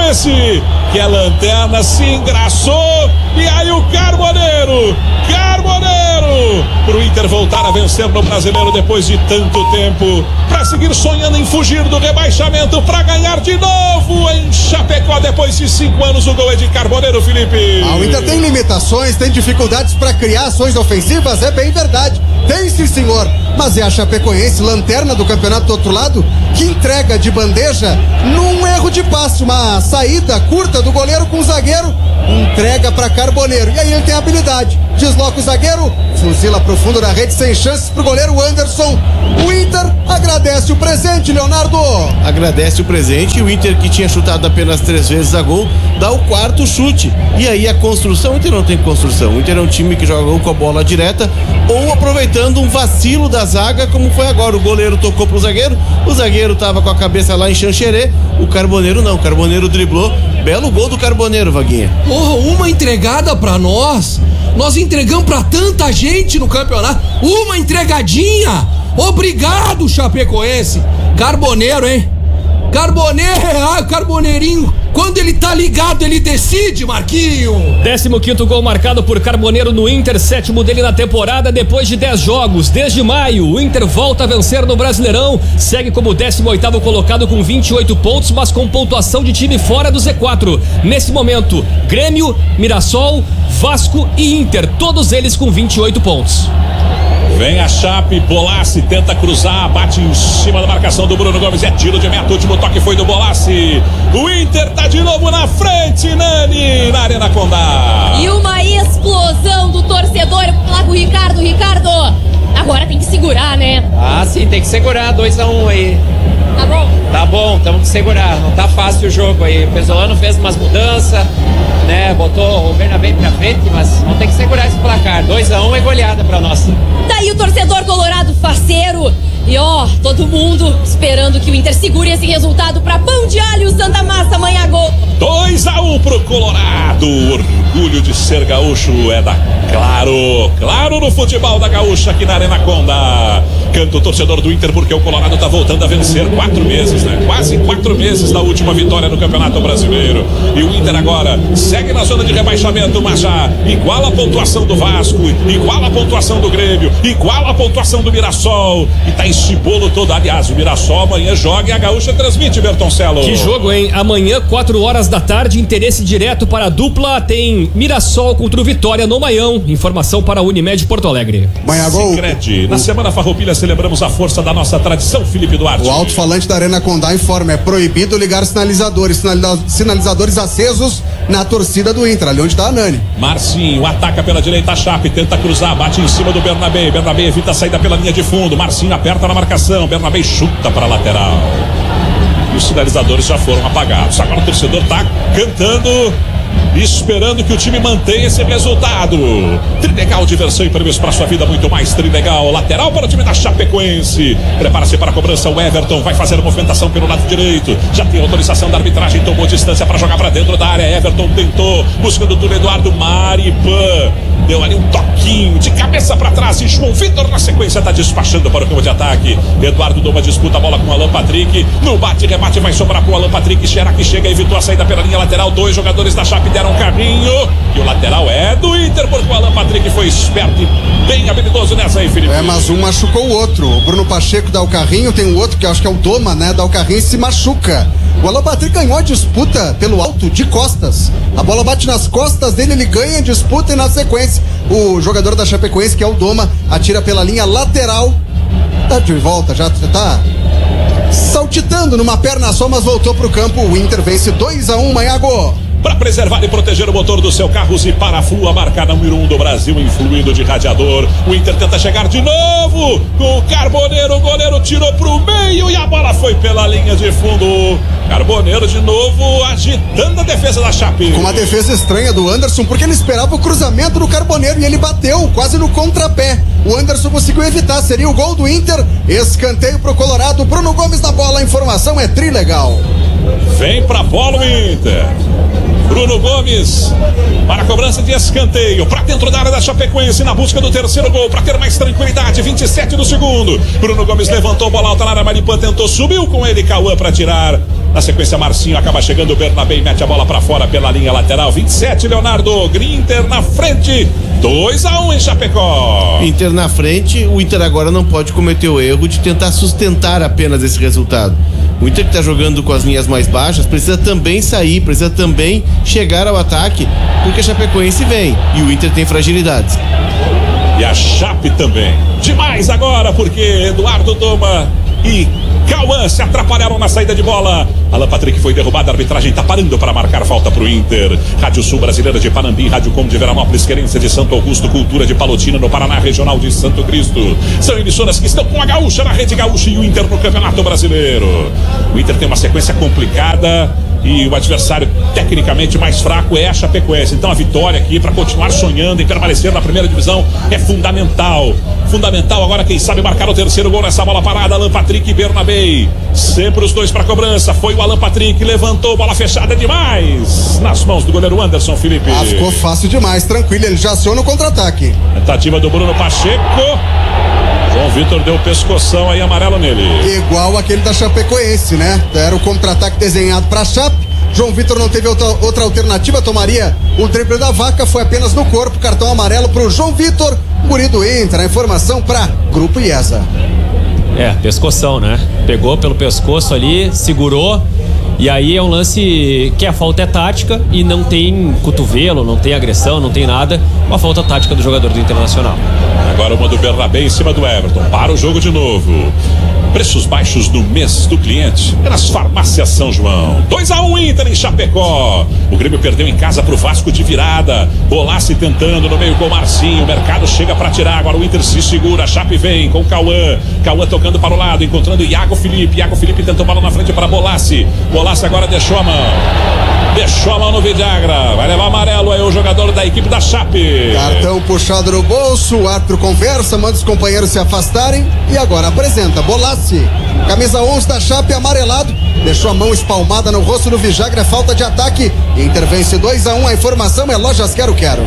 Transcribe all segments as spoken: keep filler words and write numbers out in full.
Chapecoense, que é lanterna, se engraçou, e aí o Carboneiro, Carboneiro, pro Inter voltar a vencer no Brasileiro depois de tanto tempo, pra seguir sonhando em fugir do rebaixamento, pra ganhar de novo em Chapecó depois de cinco anos. O gol é de Carboneiro, Felipe. Ah, o Inter tem limitações, tem dificuldades pra criar ações ofensivas, é bem verdade, tem sim senhor, mas é a Chapecoense, lanterna do campeonato do outro lado, que entrega de bandeja num erro de passe, uma saída curta do goleiro com o zagueiro, entrega pra Carboneiro, e aí ele tem habilidade, desloca o zagueiro, fuzila pro fundo da rede, sem chances pro goleiro Anderson. O Inter agradece o presente, Leonardo. Agradece o presente, o Inter, que tinha chutado apenas três vezes a gol, dá o quarto chute, e aí a construção, o Inter não tem construção, o Inter é um time que joga ou com a bola direta, ou aproveitando um vacilo da zaga, como foi agora, o goleiro tocou pro zagueiro, o zagueiro tava com a cabeça lá em Xanxerê, o Carboneiro não, o Carboneiro driblou, belo gol do Carboneiro, Vaguinha. Porra, uma entregada pra nós, nós entregamos pra tanta gente no campeonato, uma entregadinha, obrigado Chapecoense, Carboneiro, hein? Carboneiro, ah, Carboneirinho, quando ele tá ligado, ele decide, Marquinho. décimo quinto gol marcado por Carboneiro no Inter, sétimo dele na temporada, depois de dez jogos. Desde maio, o Inter volta a vencer no Brasileirão, segue como décimo oitavo colocado com vinte e oito pontos, mas com pontuação de time fora do Z quatro. Nesse momento, Grêmio, Mirassol, Vasco e Inter, todos eles com vinte e oito pontos. Vem a Chape, Bolassi tenta cruzar, bate em cima da marcação do Bruno Gomes, é tiro de meta, o último toque foi do Bolassi. O Inter tá de novo na frente, Nani, na Arena Condá. E uma explosão do torcedor lá com o Ricardo, Ricardo, agora tem que segurar, né? Ah, sim, tem que segurar, dois a um aí. Tá bom? Tá bom, temos que segurar, não tá fácil o jogo aí, o Pesolano fez umas mudanças, né, botou o Bernabé pra frente, mas vamos ter que segurar esse placar, dois a um é goleada pra nós. Daí o torcedor colorado faceiro, e ó, todo mundo esperando que o Inter segure esse resultado pra Pão de Alho Santa Massa, amanhã gol. dois a um pro Colorado, o orgulho de ser gaúcho é da Claro, Claro no futebol da gaúcha aqui na Arena Condá. Canta o torcedor do Inter porque o Colorado tá voltando a vencer quatro meses, né? Quase quatro meses da última vitória no Campeonato Brasileiro. E o Inter agora segue na zona de rebaixamento, mas já iguala a pontuação do Vasco, iguala a pontuação do Grêmio, iguala a pontuação do Mirassol. E tá esse bolo todo. Aliás, o Mirassol amanhã joga e a gaúcha transmite, Bertoncello. Que jogo, hein? Amanhã, quatro horas da tarde, interesse direto para a dupla. Tem Mirassol contra o Vitória no Maião. Informação para a Unimed Porto Alegre. Amanhã gol. Sicredi. Na Semana Farroupilha celebramos a força da nossa tradição, Felipe Duarte. O alto-falante da Arena Condá informa, é proibido ligar sinalizadores, sinaliza- sinalizadores acesos na torcida do Inter, ali onde tá a Nani. Marcinho ataca pela direita, a Chape tenta cruzar, bate em cima do Bernabé. Bernabé evita a saída pela linha de fundo. Marcinho aperta na marcação. Bernabé chuta para a lateral. E os sinalizadores já foram apagados. Agora o torcedor tá cantando, esperando que o time mantenha esse resultado. Trilegal, diversão e prêmios para sua vida, muito mais. Trilegal, lateral para o time da Chapecoense. Prepara-se para a cobrança, o Everton vai fazer a movimentação pelo lado direito. Já tem autorização da arbitragem, tomou distância para jogar para dentro da área. Everton tentou, buscando o Túlio Eduardo. Maripan deu ali um toquinho de cabeça para trás e João Vitor na sequência está despachando para o campo de ataque. Eduardo Doma disputa a bola com o Alan Patrick. No bate-rebate vai sobrar para o Alan Patrick. Xerac chega, evitou a saída pela linha lateral. Dois jogadores da Chape deram um carrinho. E o lateral é do Inter, porque o Alan Patrick foi esperto e bem habilidoso nessa aí, Felipe. É, mas um machucou o outro. O Bruno Pacheco dá o carrinho, tem o outro que eu acho que é o Doma, né? Dá o carrinho e se machuca. O Alan Patrick ganhou a disputa pelo alto, de costas. A bola bate nas costas dele, ele ganha a disputa e na sequência o jogador da Chapecoense, que é o Doma, atira pela linha lateral. Tá de volta, já tá saltitando numa perna só, mas voltou pro campo. O Inter vence dois a um, Maiago. Para preservar e proteger o motor do seu carro, Ziparaflu, a marca número um do Brasil em fluido de radiador. O Inter tenta chegar de novo com o Carboneiro, o goleiro tirou pro meio e a bola foi pela linha de fundo. Carboneiro de novo agitando a defesa da Chape. Com uma defesa estranha do Anderson, porque ele esperava o cruzamento do Carboneiro e ele bateu quase no contrapé. O Anderson conseguiu evitar, seria o gol do Inter. Escanteio pro Colorado, Bruno Gomes na bola, a informação é trilegal. Vem pra bola o Inter. Bruno Gomes para a cobrança de escanteio, para dentro da área da Chapecoense, na busca do terceiro gol, para ter mais tranquilidade. vinte e sete do segundo. Bruno Gomes levantou, bola alta na área, Maripã tentou, subiu com ele, Cauã para tirar. Na sequência, Marcinho acaba chegando, o Bernabé e mete a bola para fora pela linha lateral. vinte e sete, Leonardo. Inter na frente, dois a um em Chapecó. Inter na frente, o Inter agora não pode cometer o erro de tentar sustentar apenas esse resultado. O Inter que está jogando com as linhas mais baixas precisa também sair, precisa também chegar ao ataque, porque a Chapecoense vem e o Inter tem fragilidades. E a Chape também. Demais agora, porque Eduardo Doma e Cauã se atrapalharam na saída de bola. Alan Patrick foi derrubado, a arbitragem está parando para marcar falta para o Inter. Rádio Sul Brasileira de Panambi, Rádio Com de Veranópolis, Querência de Santo Augusto, Cultura de Palotina, no Paraná, Regional de Santo Cristo. São emissoras que estão com a Gaúcha na Rede Gaúcha e o Inter no Campeonato Brasileiro. O Inter tem uma sequência complicada e o adversário tecnicamente mais fraco é a Chapecoense. Então a vitória aqui para continuar sonhando em permanecer na primeira divisão é fundamental. Fundamental agora, quem sabe, marcar o terceiro gol nessa bola parada. Alan Patrick e Bernabé. Sempre os dois para cobrança. Foi o Alan Patrick, levantou, bola fechada demais nas mãos do goleiro Anderson Felipe. Ah, ficou fácil demais, tranquilo, ele já aciona o contra-ataque. Tentativa do Bruno Pacheco. João Vitor deu pescoção aí, amarelo nele. Igual aquele da Chapecoense, né? Era o contra-ataque desenhado para Chape. João Vitor não teve outra, outra alternativa, tomaria o drible da vaca, foi apenas no corpo, cartão amarelo pro João Vitor, guri do Inter. A informação para Grupo IESA. É, pescoção, né? Pegou pelo pescoço ali, segurou. E aí é um lance que a falta é tática e não tem cotovelo, não tem agressão, não tem nada. Uma falta tática do jogador do Internacional. Agora uma do Bernabé em cima do Everton. Para o jogo de novo. Preços baixos no mês do cliente é nas farmácias São João. dois a um Inter em Chapecó. O Grêmio perdeu em casa pro Vasco de virada. Bolassi tentando no meio com o Marcinho. O mercado chega para tirar. Agora o Inter se segura. A Chape vem com o Cauã. Cauã tocando para o lado, encontrando Iago Felipe. Iago Felipe tentou bola na frente para Bolassi. Bolassi agora deixou a mão. Deixou a mão no Vidagra. Vai levar amarelo aí o jogador da equipe da Chape. Cartão puxado no bolso. O árbitro conversa, manda os companheiros se afastarem. E agora apresenta Bolassi. Camisa onze da Chape, amarelado. Deixou a mão espalmada no rosto do Vidagra. Falta de ataque. Inter vence dois a um. A informação é Lojas Quero Quero.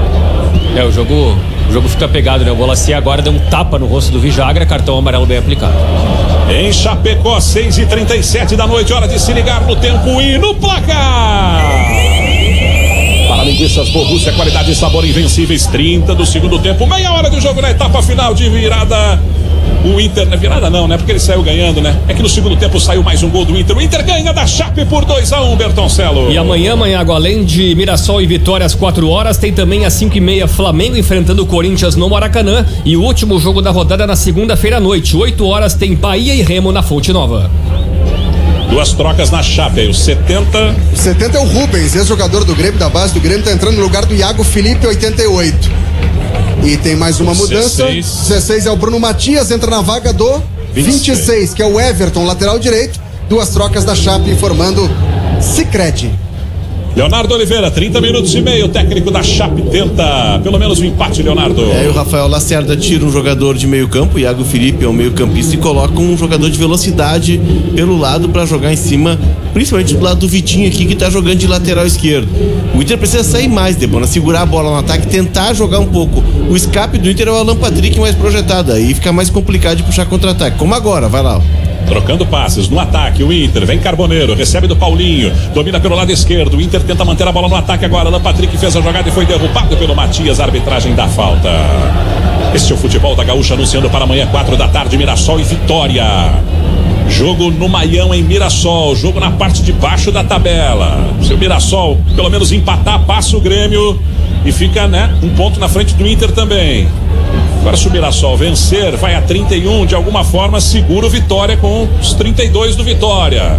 É, o jogo, o jogo fica pegado, né? O Bolassi agora deu um tapa no rosto do Vidagra. Cartão amarelo bem aplicado. Em Chapecó, seis e trinta e sete da noite, hora de se ligar no tempo e no placar. Para linguiças Borrússia, qualidade e sabor invencíveis. Trinta do segundo tempo, meia hora de jogo na etapa final de virada. O Inter, não é virada não, né? Porque ele saiu ganhando, né? É que no segundo tempo saiu mais um gol do Inter. O Inter ganha da Chape por dois a um, Bertoncelo. E amanhã, amanhã, além de Mirassol e Vitória às quatro horas, tem também às cinco e meia Flamengo enfrentando o Corinthians no Maracanã. E o último jogo da rodada na segunda-feira à noite, oito horas, tem Bahia e Remo na Fonte Nova. Duas trocas na Chape, o setenta. O setenta é o Rubens, ex-jogador do Grêmio, da base do Grêmio, tá entrando no lugar do Iago Felipe, oitenta e oito. E tem mais uma mudança. dezesseis. dezesseis é o Bruno Matias, entra na vaga do vinte e seis, que é o Everton, lateral direito. Duas trocas da Chape informando Sicredi. Leonardo Oliveira, trinta minutos e meio, o técnico da Chape tenta pelo menos um empate, Leonardo. É, e o Rafael Lacerda tira um jogador de meio campo, o Iago Felipe é um meio campista, e coloca um jogador de velocidade pelo lado para jogar em cima, principalmente do lado do Vitinho aqui, que tá jogando de lateral esquerdo. O Inter precisa sair mais, Debona, segurar a bola no ataque, tentar jogar um pouco. O escape do Inter é o Alan Patrick mais projetado, aí fica mais complicado de puxar contra-ataque, como agora, vai lá. Trocando passes no ataque, o Inter vem Carboneiro, recebe do Paulinho, domina pelo lado esquerdo. O Inter tenta manter a bola no ataque agora. Alan Patrick fez a jogada e foi derrubado pelo Matias. A arbitragem dá falta. Este é o futebol da Gaúcha, anunciando para amanhã, quatro da tarde, Mirassol e Vitória. Jogo no Maião em Mirassol, jogo na parte de baixo da tabela. Se o Mirassol pelo menos empatar, passa o Grêmio e fica, né, um ponto na frente do Inter também. Agora, se o Mirassol vencer, vai a trinta e um, de alguma forma segura o Vitória com os trinta e dois do Vitória.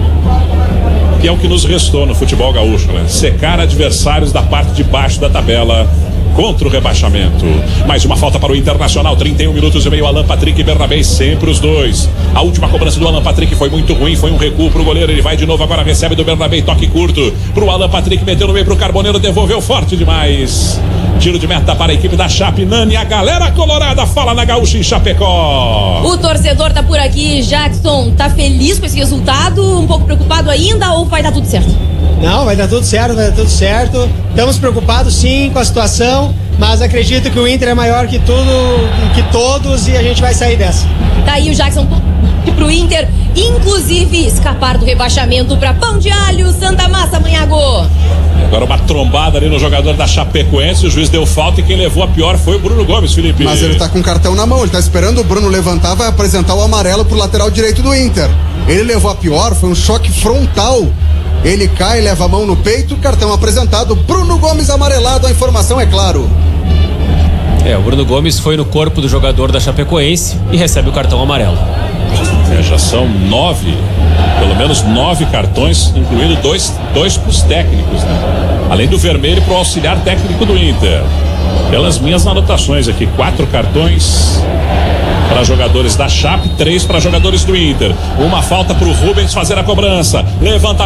Que é o que nos restou no futebol gaúcho, né? Secar adversários da parte de baixo da tabela contra o rebaixamento. Mais uma falta para o Internacional, trinta e um minutos e meio. Alan Patrick e Bernabé, sempre os dois. A última cobrança do Alan Patrick foi muito ruim, foi um recuo pro goleiro. Ele vai de novo, agora recebe do Bernabé, toque curto pro Alan Patrick, meteu no meio pro Carboneiro, devolveu forte demais. Tiro de meta para a equipe da Chape. Nani, a galera colorada fala na Gaúcha em Chapecó. O torcedor tá por aqui. Jackson, tá feliz com esse resultado? Um pouco preocupado ainda ou vai dar tudo certo? Não, vai dar tudo certo, vai dar tudo certo. Estamos preocupados sim com a situação, mas acredito que o Inter é maior que tudo, que todos, e a gente vai sair dessa. Tá aí o Jackson pro Inter, inclusive escapar do rebaixamento para Pão de Alho, Santa Massa, Manhago. Agora uma trombada ali no jogador da Chapecoense, o juiz deu falta e quem levou a pior foi o Bruno Gomes, Felipe. Mas ele tá com o cartão na mão, ele tá esperando o Bruno levantar, vai apresentar o amarelo pro lateral direito do Inter. Ele levou a pior, foi um choque frontal. Ele cai, leva a mão no peito, cartão apresentado, Bruno Gomes amarelado, a informação é claro. É, o Bruno Gomes foi no corpo do jogador da Chapecoense e recebe o cartão amarelo. É, já são nove, pelo menos nove cartões, incluindo dois, dois pros técnicos, né? Além do vermelho pro auxiliar técnico do Inter. Pelas minhas anotações aqui, quatro cartões para jogadores da Chape, três para jogadores do Inter. Uma falta pro Rubens fazer a cobrança. Levantamento.